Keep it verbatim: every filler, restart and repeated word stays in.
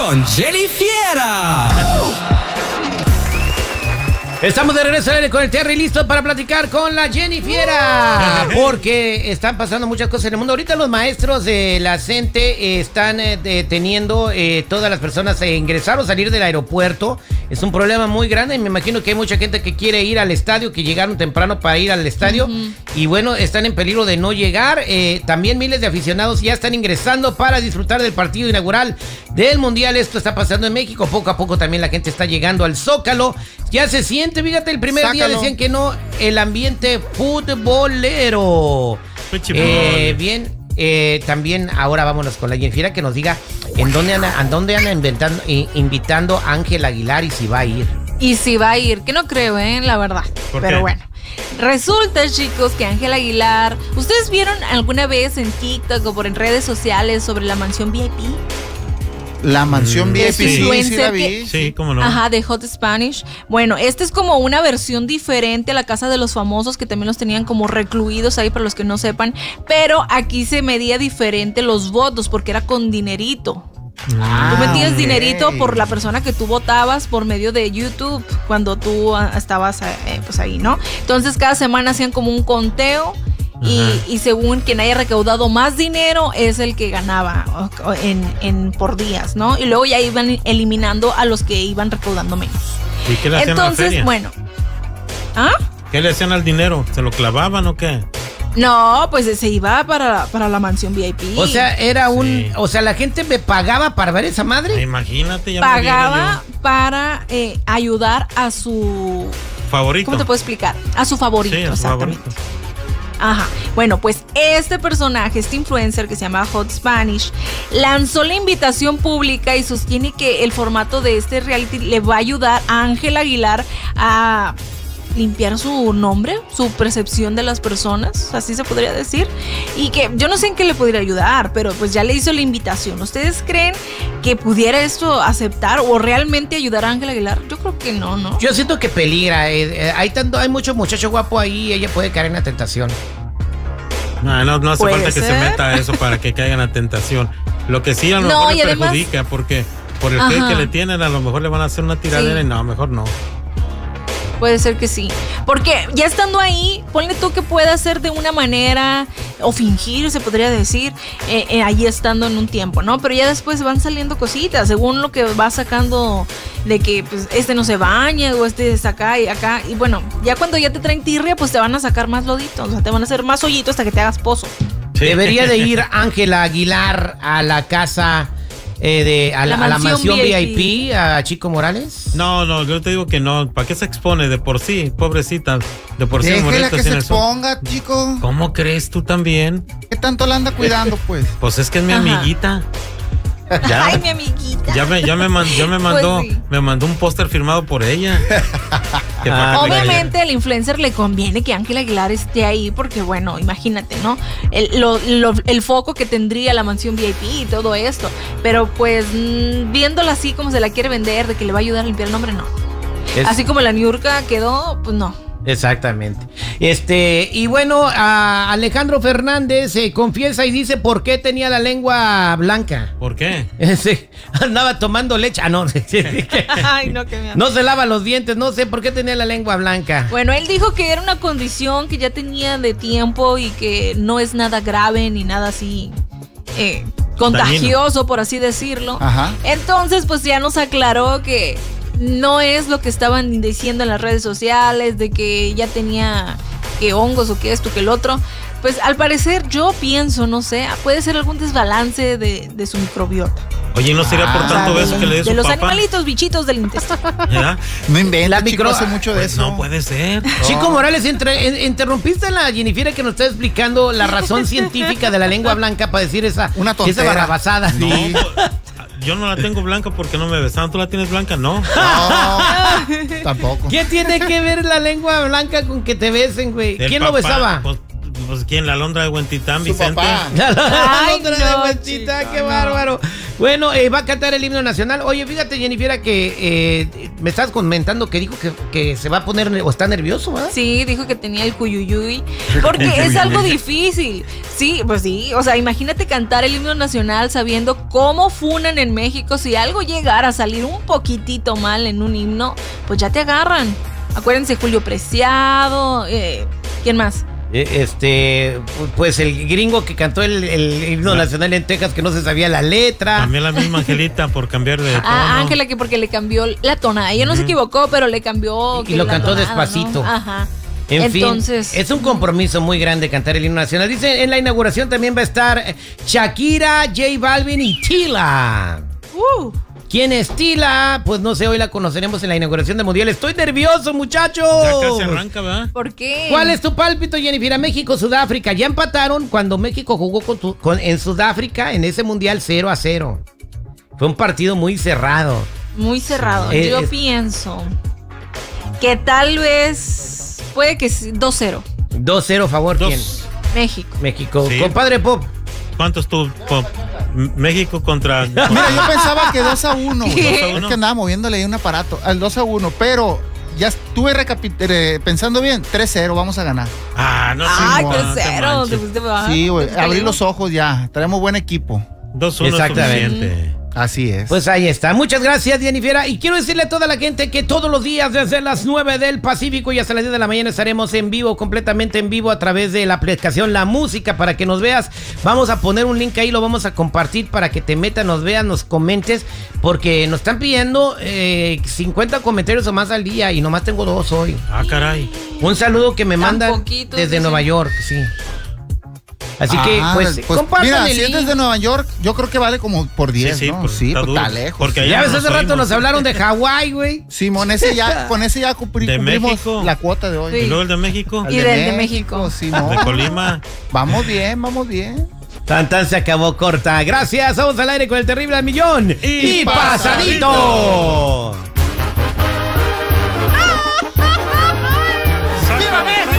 con Jenny Fiera. Estamos de regreso con el Terry, listo para platicar con la Jenny Fiera, porque están pasando muchas cosas en el mundo. Ahorita los maestros de la CENTE eh, están eh, deteniendo eh, todas las personas a ingresar o salir del aeropuerto. Es un problema muy grande y me imagino que hay mucha gente que quiere ir al estadio, que llegaron temprano para ir al estadio, uh-huh. y bueno, están en peligro de no llegar. Eh, también miles de aficionados ya están ingresando para disfrutar del partido inaugural del Mundial. Esto está pasando en México. Poco a poco también la gente está llegando al Zócalo. Ya se siente, fíjate, el primer Sácalo. día decían que no, el ambiente futbolero. Eh, bien, eh, también ahora vámonos con la Jenny Fiera que nos diga en dónde anda, en dónde anda inventando, eh, invitando a Ángel Aguilar y si va a ir. Y si va a ir, que no creo, ¿eh? La verdad. ¿Por Pero qué? bueno. Resulta, chicos, que Ángel Aguilar, ¿ustedes vieron alguna vez en TikTok o por en redes sociales sobre la mansión V I P? La mansión Mm, V I P, sí, sí, sí la que- vi. Sí, cómo no. Ajá, de Hot Spanish. Bueno, esta es como una versión diferente a la casa de los famosos, que también los tenían como recluidos ahí para los que no sepan. Pero aquí se medía diferente los votos porque era con dinerito. Ah, Tú metías ok. dinerito por la persona que tú votabas por medio de YouTube cuando tú ah, estabas eh, pues ahí, ¿no? Entonces cada semana hacían como un conteo. Y, y según quien haya recaudado más dinero es el que ganaba o- o en, en por días, ¿no? Y luego ya iban eliminando a los que iban recaudando menos. ¿Y qué le hacían a la Entonces, feria? bueno. ¿Ah? ¿Qué le hacían al dinero? ¿Se lo clavaban o qué? No, pues se iba para, para la mansión V I P. O sea, era un, Sí. o sea, la gente me pagaba para ver esa madre. Imagínate, ya me pagaba viera para eh, ayudar a su... yo. Favorito. ¿Cómo te puedo explicar? A su favorito, Sí, a su exactamente. favorito. Ajá. Bueno, pues este personaje, este influencer que se llama Hot Spanish, lanzó la invitación pública y sostiene que el formato de este reality le va a ayudar a Ángel Aguilar a limpiar su nombre, su percepción de las personas, así se podría decir. Y que yo no sé en qué le podría ayudar, pero pues ya le hizo la invitación. ¿Ustedes creen que pudiera esto aceptar o realmente ayudar a Ángel Aguilar? Yo creo que no, ¿no? Yo siento que peligra. eh, eh, hay tanto, hay mucho muchacho guapo ahí, ella puede caer en la tentación. No, no, no hace Puede falta que se ser. meta a eso para que caiga en la tentación. Lo que sí a lo No, mejor y le además- perjudica porque por el Ajá. hate que le tienen a lo mejor le van a hacer una tiradera Sí. y no, mejor no. Puede ser que sí. Porque ya estando ahí, ponle tú que pueda hacer de una manera o fingir, se podría decir, eh, eh, allí estando en un tiempo, ¿no? Pero ya después van saliendo cositas, según lo que va sacando de que pues, este no se baña o este está acá y acá. Y bueno, ya cuando ya te traen tirria, pues te van a sacar más loditos, o sea, te van a hacer más hoyitos hasta que te hagas pozo. Sí. Debería de ir Ángela Aguilar a la casa, eh, de, a la, La a la mansión mansión V I P. V I P, a Chico Morales. No, no, yo te digo que no. ¿Para qué se expone de por sí? Pobrecita. De por sí. Déjela moreta que así se en el sol. exponga, chico. ¿Cómo crees tú también? ¿Qué tanto la anda cuidando, pues? Pues es que es mi Ajá. amiguita. Ya, Ay, mi amiguita. ya me, ya me, man- ya me mandó, Pues sí. me mandó un póster firmado por ella. Que para que me Obviamente al influencer le conviene que Ángel Aguilar esté ahí porque, bueno, imagínate, ¿no? El, lo- lo- el foco que tendría la mansión V I P y todo esto. Pero pues mm, viéndola así como se la quiere vender, de que le va a ayudar a limpiar el nombre, no. Es- Así como la Niurka quedó, pues no. Exactamente. Este, y bueno, a Alejandro Fernández se confiesa y dice por qué tenía la lengua blanca. ¿Por qué? Ese, andaba tomando leche. Ah, no. Ay, no, que me No se lava los dientes, no sé por qué tenía la lengua blanca. Bueno, él dijo que era una condición que ya tenía de tiempo y que no es nada grave ni nada así eh, contagioso, por así decirlo. Ajá. Entonces, pues ya nos aclaró que no es lo que estaban diciendo en las redes sociales, de que ya tenía que hongos o que esto, que el otro. Pues al parecer yo pienso, no sé, puede ser algún desbalance de, de su microbiota. Oye, ¿no sería por Ah, tanto O sea, beso de, que le dé de su los papá? animalitos, bichitos del intestino. ¿Ya? No inventa, La chico, micro- hace mucho de Pues eso. no puede ser. Chico Morales, entre- en- interrumpiste a la Jennifer que nos está explicando la razón científica de la lengua blanca para decir esa, Una esa tontera. barrabasada. No, yo no la tengo blanca porque no me besaron. ¿Tú la tienes blanca? No. No, tampoco. ¿Qué tiene que ver la lengua blanca con que te besen, güey? El ¿Quién lo papá, besaba? Pues, pues ¿quién? La Alondra de Huentitán, Su Vicente. papá. La Ay, otra no, de vueltita, chica, qué no. bárbaro. Bueno, eh, va a cantar el himno nacional. Oye, fíjate, Jennifer, que eh, me estás comentando que dijo que, que se va a poner o está nervioso, ¿verdad? Sí, dijo que tenía el cuyuyuy, porque es algo difícil. Sí, pues sí, o sea, imagínate cantar el himno nacional sabiendo cómo funan en México. Si algo llegara a salir un poquitito mal en un himno, pues ya te agarran. Acuérdense, Julio Preciado, eh, ¿quién más? Eh, Este, pues el gringo que cantó el, el himno nacional en Texas que no se sabía la letra. También la misma Angelita por cambiar de tono. Ah, Ángela, que porque le cambió la tonada. Ella no se equivocó, pero le cambió. Y lo la cantó tonada, despacito. ¿no? Ajá. En Entonces, fin, es un compromiso muy grande cantar el himno nacional. Dice, en la inauguración también va a estar Shakira, J Balvin y Tila. Uh. ¿Quién es Tila? Pues no sé, hoy la conoceremos en la inauguración del Mundial. Estoy nervioso, muchachos. Ya casi arranca, ¿verdad? ¿Por qué? ¿Cuál es tu pálpito, Jennifer? México, Sudáfrica. Ya empataron cuando México jugó con tu- con- en Sudáfrica en ese Mundial cero a cero. Fue un partido muy cerrado. Muy cerrado. Eh, Yo es- pienso que tal vez puede que sí, dos cero. dos cero, favor, Dos. ¿quién? México. México. Sí. Compadre Pop. ¿Cuántos tú? Pop? M- México contra... Mira, yo pensaba que dos a uno. ¿Qué? dos a Es uno. que andaba moviéndole ahí un aparato. Al dos a uno, pero ya estuve recapi- eh, pensando bien. tres cero, vamos a ganar. Ah, no sé. Ay, no, tres te cero. manches. Te fuiste bajo. Sí, güey. Pues, ¿qué Abrí digo? los ojos ya. Traemos buen equipo. dos uno es Exactamente. suficiente. Así es. Pues ahí está. Muchas gracias, Jennifer. Y quiero decirle a toda la gente que todos los días desde las nueve del Pacífico y hasta las diez de la mañana estaremos en vivo, completamente en vivo a través de la aplicación La Música para que nos veas. Vamos a poner un link ahí, lo vamos a compartir para que te metas, nos veas, nos comentes, porque nos están pidiendo eh, cincuenta comentarios o más al día y nomás tengo dos hoy. Ah, caray. Un saludo que me Tan mandan poquitos, desde dicen. Nueva York, sí. Así que, Ah, pues, compartan mira, el si es link. desde Nueva York, yo creo que vale como por diez, Sí, sí, ¿no? pues, Sí, está pues duro. está lejos. Porque Ya allá ves, nos hace rato oímos. nos hablaron de Hawái, güey. Simón, ese ya, con ese ya cumpli- De cumplimos México. la cuota de hoy. Y luego el de México, Y del de México. Simón. de Colima. Vamos bien, vamos bien. Tan tan se acabó corta. Gracias, vamos al aire con el terrible al millón. Y y pasadito.